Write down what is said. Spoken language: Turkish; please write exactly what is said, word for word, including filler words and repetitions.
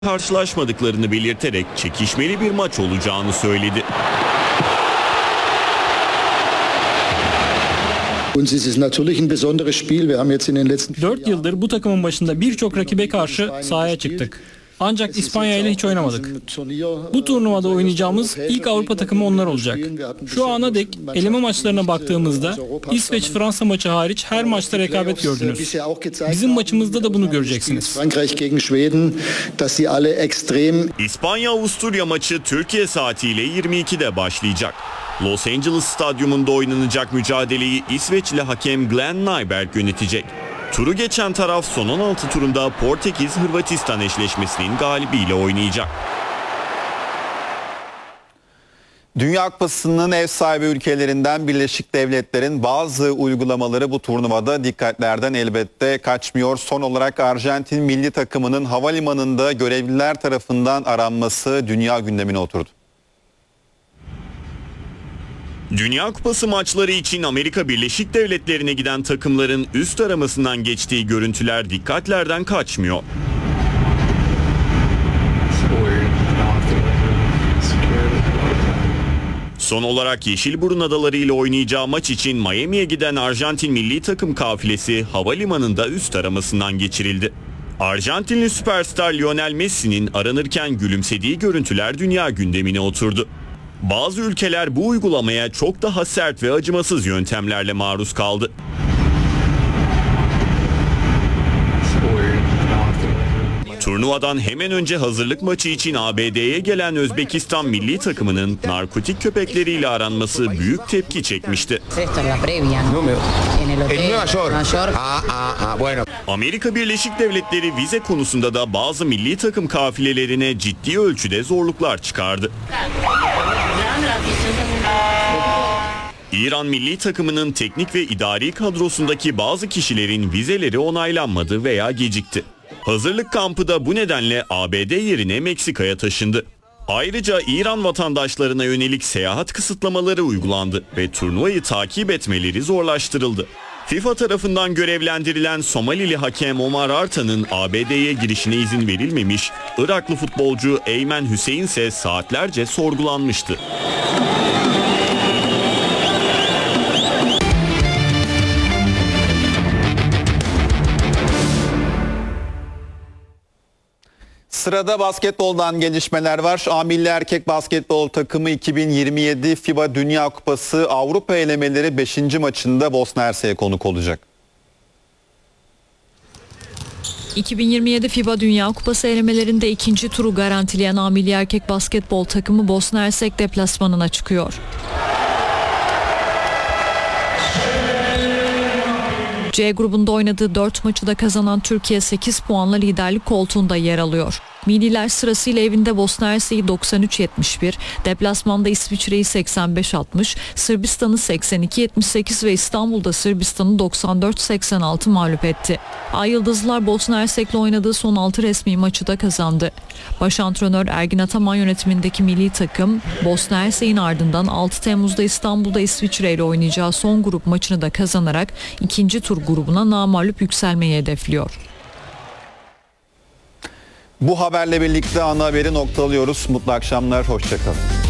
karşılaşmadıklarını belirterek çekişmeli bir maç olacağını söyledi. dört yıldır bu takımın başında birçok rakibe karşı sahaya çıktık. Ancak İspanya ile hiç oynamadık. Bu turnuvada oynayacağımız ilk Avrupa takımı onlar olacak. Şu ana dek eleme maçlarına baktığımızda İsveç-Fransa maçı hariç her maçta rekabet gördünüz. Bizim maçımızda da bunu göreceksiniz. İspanya-Avusturya maçı Türkiye saatiyle yirmi ikide başlayacak. Los Angeles Stadyumunda oynanacak mücadeleyi İsveçli hakem Glenn Nyberg yönetecek. Turu geçen taraf son on altı turunda Portekiz-Hırvatistan eşleşmesinin galibiyle oynayacak. Dünya Kupası'nın ev sahibi ülkelerinden Birleşik Devletler'in bazı uygulamaları bu turnuvada dikkatlerden elbette kaçmıyor. Son olarak Arjantin milli takımının havalimanında görevliler tarafından aranması dünya gündemine oturdu. Dünya Kupası maçları için Amerika Birleşik Devletleri'ne giden takımların üst aramasından geçtiği görüntüler dikkatlerden kaçmıyor. Son olarak Yeşilburun Adaları ile oynayacağı maç için Miami'ye giden Arjantin milli takım kafilesi havalimanında üst aramasından geçirildi. Arjantinli süperstar Lionel Messi'nin aranırken gülümsediği görüntüler dünya gündemine oturdu. Bazı ülkeler bu uygulamaya çok daha sert ve acımasız yöntemlerle maruz kaldı. Turnuvadan hemen önce hazırlık maçı için A B D'ye gelen Özbekistan milli takımının narkotik köpekleriyle aranması büyük tepki çekmişti. Amerika Birleşik Devletleri vize konusunda da bazı milli takım kafilelerine ciddi ölçüde zorluklar çıkardı. İran milli takımının teknik ve idari kadrosundaki bazı kişilerin vizeleri onaylanmadı veya gecikti. Hazırlık kampı da bu nedenle A B D yerine Meksika'ya taşındı. Ayrıca İran vatandaşlarına yönelik seyahat kısıtlamaları uygulandı ve turnuvayı takip etmeleri zorlaştırıldı. FIFA tarafından görevlendirilen Somalili hakem Omar Arta'nın A B D'ye girişine izin verilmemiş, Iraklı futbolcu Eymen Hüseyin ise saatlerce sorgulanmıştı. Sırada basketboldan gelişmeler var. A Milli Erkek Basketbol takımı iki bin yirmi yedi FIBA Dünya Kupası Avrupa elemeleri beşinci maçında Bosna Hersek'e konuk olacak. iki bin yirmi yedi FIBA Dünya Kupası elemelerinde ikinci turu garantileyen A Milli Erkek Basketbol takımı Bosna Hersek deplasmanına çıkıyor. C grubunda oynadığı dört maçı da kazanan Türkiye sekiz puanla liderlik koltuğunda yer alıyor. Milliler sırasıyla evinde Bosna Hersek'i doksan üç yetmiş bir, deplasmanda İsviçre'yi seksen beş altmış, Sırbistan'ı seksen iki yetmiş sekiz ve İstanbul'da Sırbistan'ı doksan dört seksen altı mağlup etti. Ay Yıldızlılar Bosna Hersek'le oynadığı son altı resmi maçı da kazandı. Baş antrenör Ergin Ataman yönetimindeki milli takım Bosna Hersek'in ardından altı Temmuz'da İstanbul'da İsviçre ile oynayacağı son grup maçını da kazanarak ikinci tur grubuna namağlup yükselmeyi hedefliyor. Bu haberle birlikte ana haberi noktalıyoruz. Mutlu akşamlar, hoşça kalın.